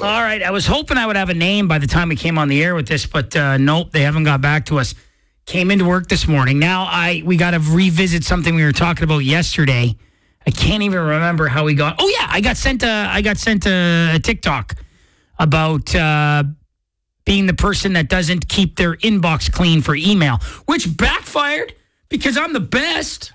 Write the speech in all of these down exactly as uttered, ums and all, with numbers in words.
All right. I was hoping I would have a name by the time we came on the air with this, but uh, nope, they haven't got back to us. Came into work this morning. Now I we got to revisit something we were talking about yesterday. I can't even remember how we got. Oh yeah, I got sent a I got sent a, a TikTok about uh, being the person that doesn't keep their inbox clean for email, which backfired because I'm the best.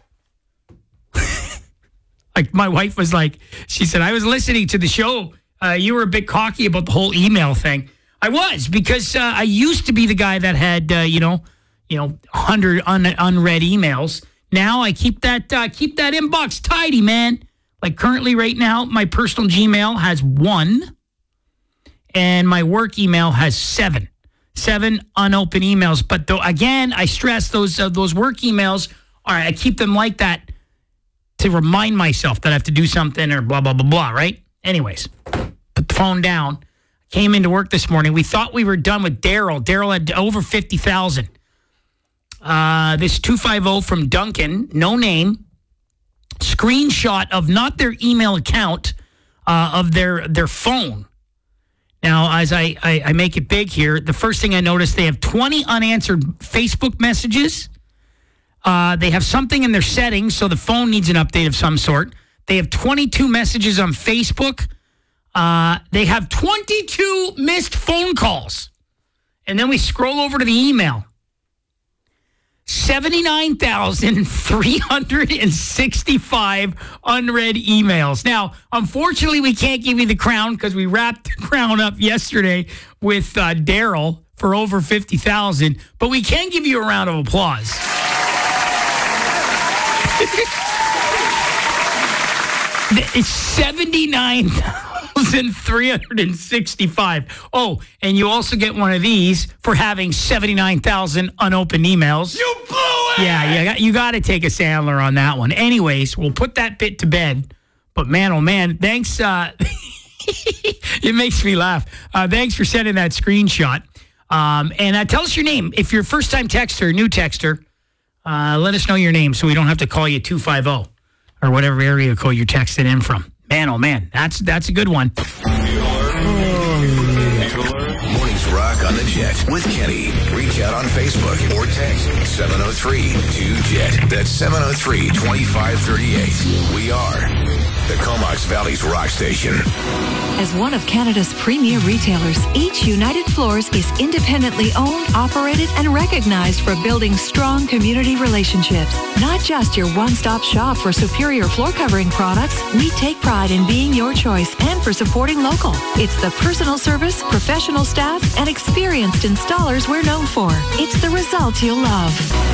Like my wife was like, she said, I was listening to the show. Uh, you were a bit cocky about the whole email thing. I was because uh, I used to be the guy that had uh, you know. you know, one hundred un- unread emails. Now I keep that uh, keep that inbox tidy, man. Like currently right now, my personal Gmail has one and my work email has seven. Seven unopened emails. But though, again, I stress those uh, those work emails, all right, I keep them like that to remind myself that I have to do something or blah, blah, blah, blah, right? Anyways, put the phone down. Came into work this morning. We thought we were done with Daryl. Daryl had over fifty thousand. Uh, this two five zero from Duncan, no name, screenshot of not their email account, uh, of their their phone. Now, as I, I, I make it big here, the first thing I noticed, they have twenty unanswered Facebook messages. Uh, they have something in their settings, so the phone needs an update of some sort. They have twenty-two messages on Facebook. Uh, they have twenty-two missed phone calls. And then we scroll over to the email. seventy-nine thousand three hundred sixty-five unread emails. Now, unfortunately, we can't give you the crown because we wrapped the crown up yesterday with uh, Daryl for over fifty thousand, but we can give you a round of applause. It's seventy-nine thousand three hundred sixty-five. Oh, and you also get one of these for having seventy-nine thousand unopened emails. You blew it! Yeah, you got, you got to take a Sandler on that one. Anyways, we'll put that bit to bed. But man, oh man, thanks. Uh, it makes me laugh. Uh, thanks for sending that screenshot. Um, and uh, tell us your name. If you're a first-time texter, new texter, uh, let us know your name so we don't have to call you two five zero or whatever area code you're texting in from. Man, oh man, that's that's a good one. Mornings Rock on the Jet with Kenny. Reach out on Facebook or text seven oh three two jet. That's seven oh three, two five three eight. We are the Comox Valley's rock station. As one of Canada's premier retailers, each United Floors is independently owned, operated, and recognized for building strong community relationships. Not just your one-stop shop for superior floor covering products, we take pride in being your choice and for supporting local. It's the personal service, professional staff, and experienced installers we're known for. It's the results you'll love.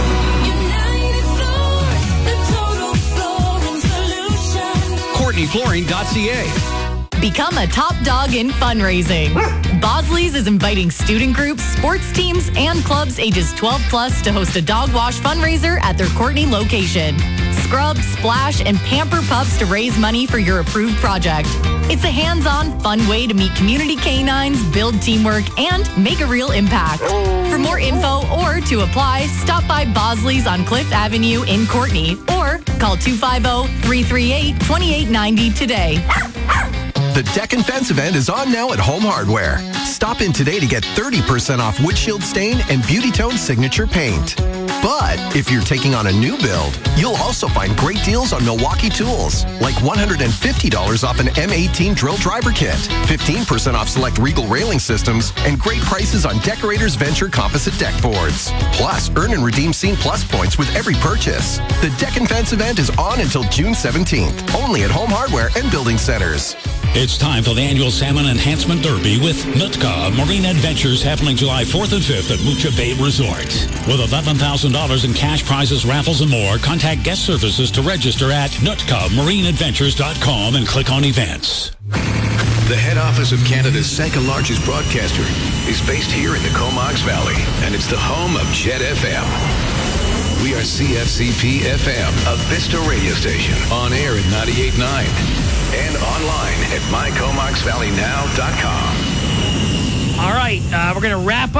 Courtney Flooring dot C A. Become a top dog in fundraising. Bosley's is inviting student groups, sports teams, and clubs ages twelve plus to host a dog wash fundraiser at their Courtney location. Scrub, splash, and pamper pups to raise money for your approved project. It's a hands-on, fun way to meet community canines, build teamwork, and make a real impact. For more info or to apply, stop by Bosley's on Cliff Avenue in Courtney or call two five zero, three three eight, two eight nine zero today. The Deck and Fence event is on now at Home Hardware. Stop in today to get thirty percent off windshield stain and Beauty Tone signature paint. But if you're taking on a new build, you'll also find great deals on Milwaukee tools, like one hundred fifty dollars off an M eighteen drill driver kit, fifteen percent off select Regal railing systems, and great prices on Decorators Venture composite deck boards. Plus, earn and redeem Scene Plus points with every purchase. The Deck and Fence event is on until June seventeenth, only at Home Hardware and Building Centers. It's time for the annual Salmon Enhancement Derby with Nootka Marine Adventures happening July fourth and fifth at Mucha Bay Resort. With eleven thousand dollars in cash prizes, raffles, and more, contact guest services to register at nootka marine adventures dot com and click on events. The head office of Canada's second largest broadcaster is based here in the Comox Valley, and it's the home of Jet F M. We are C F C P F M, a Vista radio station, on air at ninety-eight point nine and online at my comox valley now dot com. All right, uh, we're going to wrap up.